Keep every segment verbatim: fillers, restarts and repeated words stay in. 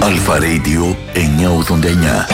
Αλφα Radio εννιακόσια ογδόντα εννιά.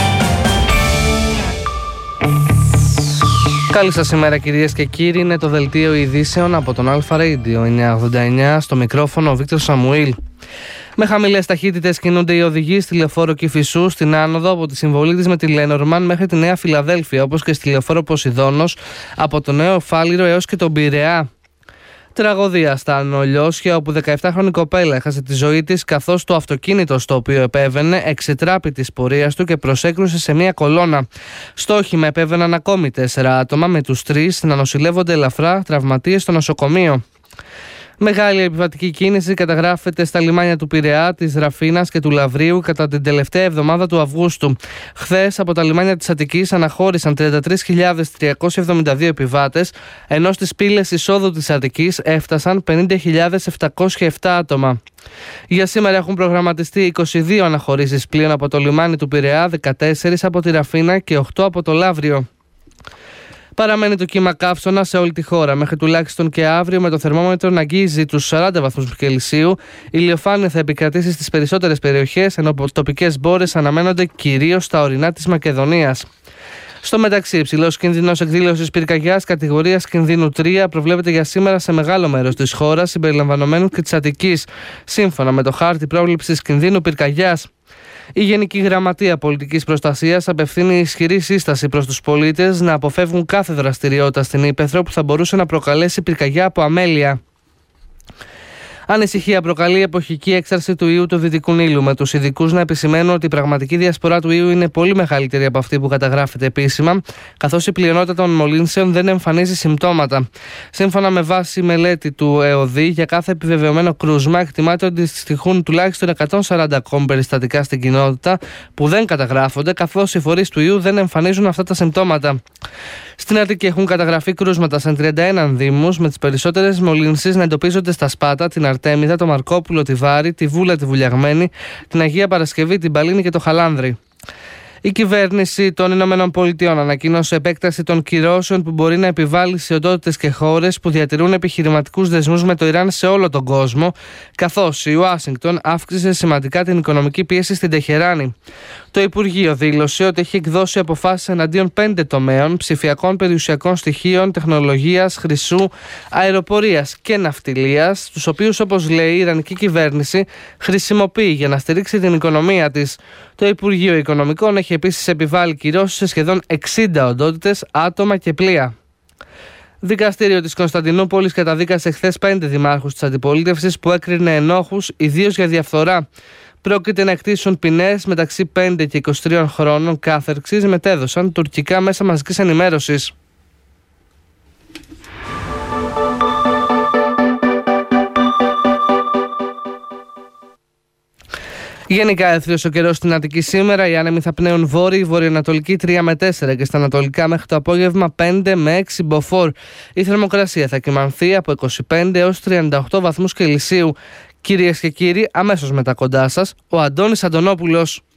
Καλή σας ημέρα κυρίες και κύριοι, είναι το δελτίο ειδήσεων από τον Αλφα Radio εννιακόσια ογδόντα εννιά, στο μικρόφωνο ο Βίκτορ Σαμουήλ. Με χαμηλές ταχύτητες κινούνται οι οδηγοί στη λεωφόρο Κηφισού στην άνοδο από τη Συμβολίδης με τη Λένορμαν μέχρι τη Νέα Φιλαδέλφια, όπως και στη λεωφόρο Ποσειδώνος από το Νέο Φάληρο έως και τον Πειραιά. Τραγωδία στα Ανολιώσια, όπου δεκαεπτάχρονη κοπέλα έχασε τη ζωή της καθώς το αυτοκίνητο στο οποίο επέβαινε εξετράπη της πορείας του και προσέκρουσε σε μια κολόνα. Στο όχημα επέβαιναν ακόμη τέσσερα άτομα, με τους τρεις να νοσηλεύονται ελαφρά τραυματίες στο νοσοκομείο. Μεγάλη επιβατική κίνηση καταγράφεται στα λιμάνια του Πειραιά, της Ραφίνας και του Λαβρίου κατά την τελευταία εβδομάδα του Αυγούστου. Χθες από τα λιμάνια της Αττικής αναχώρησαν τριάντα τρεις χιλιάδες τριακόσιοι εβδομήντα δύο επιβάτες, ενώ στις πύλες εισόδου της Αττικής έφτασαν πενήντα χιλιάδες επτακόσια επτά άτομα. Για σήμερα έχουν προγραμματιστεί είκοσι δύο αναχωρήσεις πλοίων από το λιμάνι του Πειραιά, δεκατέσσερα από τη Ραφίνα και οκτώ από το Λαύριο. Παραμένει το κύμα καύσωνα σε όλη τη χώρα, μέχρι τουλάχιστον και αύριο, με το θερμόμετρο να αγγίζει τους σαράντα βαθμούς Κελσίου. Η ηλιοφάνεια θα επικρατήσει στις περισσότερες περιοχές, ενώ τοπικές μπόρες αναμένονται κυρίως στα ορεινά της Μακεδονίας. Στο μεταξύ, υψηλός κίνδυνος εκδήλωσης πυρκαγιάς κατηγορίας κινδύνου τρία προβλέπεται για σήμερα σε μεγάλο μέρος της χώρας, συμπεριλαμβανομένου και της Αττικής, σύμφωνα με το χάρτη πρόβλεψης κινδύνου πυρκαγιάς. Η Γενική Γραμματεία Πολιτικής Προστασίας απευθύνει ισχυρή σύσταση προς τους πολίτες να αποφεύγουν κάθε δραστηριότητα στην ύπαιθρο που θα μπορούσε να προκαλέσει πυρκαγιά από αμέλεια. Ανησυχία προκαλεί η εποχική έξαρση του ιού του Δυτικού Νείλου, με τους ειδικούς να επισημαίνουν ότι η πραγματική διασπορά του ιού είναι πολύ μεγαλύτερη από αυτή που καταγράφεται επίσημα, καθώς η πλειονότητα των μολύνσεων δεν εμφανίζει συμπτώματα. Σύμφωνα με βάση μελέτη του ΕΟΔΗ, για κάθε επιβεβαιωμένο κρούσμα εκτιμάται ότι στοιχούν τουλάχιστον εκατόν σαράντα ακόμη περιστατικά στην κοινότητα που δεν καταγράφονται, καθώς οι φορείς του ιού δεν εμφανίζουν αυτά τα συμπτώματα. Στην Αττική έχουν καταγραφεί κρούσματα σε τριάντα ένα δήμους, με τις περισσότερες μολύνσεις να εντοπίζονται στα Σπάτα, την Αρτέμιδα, το Μαρκόπουλο, τη Βάρη, τη Βούλα, τη Βουλιαγμένη, την Αγία Παρασκευή, την Παλίνη και το Χαλάνδρη. Η κυβέρνηση των Ηνωμένων Πολιτειών ανακοίνωσε επέκταση των κυρώσεων που μπορεί να επιβάλλει σε οντότητες και χώρες που διατηρούν επιχειρηματικούς δεσμούς με το Ιράν σε όλο τον κόσμο, καθώς η Ουάσιγκτον αύξησε σημαντικά την οικονομική πίεση στην Τεχεράνη. Το Υπουργείο δήλωσε ότι έχει εκδώσει αποφάσεις εναντίον πέντε τομέων: ψηφιακών περιουσιακών στοιχείων, τεχνολογίας, χρυσού, αεροπορίας και ναυτιλίας, τους οποίους, όπως λέει, η Ιρανική κυβέρνηση χρησιμοποιεί για να στηρίξει την οικονομία της. Το Υπουργείο Οικονομικών έχει επίσης επιβάλει κυρώσεις σε σχεδόν εξήντα οντότητες, άτομα και πλοία. Δικαστήριο της Κωνσταντινούπολης καταδίκασε χθες πέντε δημάρχους της αντιπολίτευσης που έκρινε ενόχους ιδίως για διαφθορά. Πρόκειται να εκτίσουν ποινές μεταξύ πέντε και είκοσι τρία χρόνων κάθερξης, μετέδωσαν τουρκικά μέσα μαζικής ενημέρωσης. Γενικά έθριος ο καιρός στην Αττική σήμερα. Οι άνεμοι θα πνέουν βόρειοι, βορειοανατολική τρία με τέσσερα και στα ανατολικά μέχρι το απόγευμα πέντε με έξι μποφόρ. Η θερμοκρασία θα κυμανθεί από είκοσι πέντε έως τριάντα οκτώ βαθμούς Κελσίου. Κυρίες και κύριοι, αμέσως μετά κοντά σας, ο Αντώνης Αντωνόπουλος.